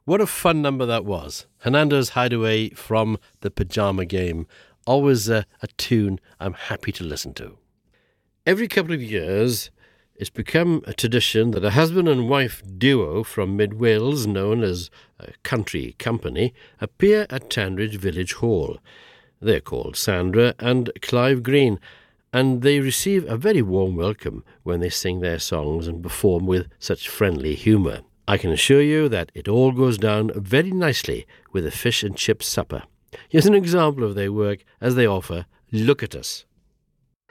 What a fun number that was. Hernando's Hideaway from the Pajama Game. Always a tune I'm happy to listen to. Every couple of years, it's become a tradition that a husband and wife duo from mid-Wales, known as Country Company, appear at Tanridge Village Hall. They're called Sandra and Clive Green, and they receive a very warm welcome when they sing their songs and perform with such friendly humour. I can assure you that it all goes down very nicely with a fish and chips supper. Here's an example of their work as they offer Look at Us.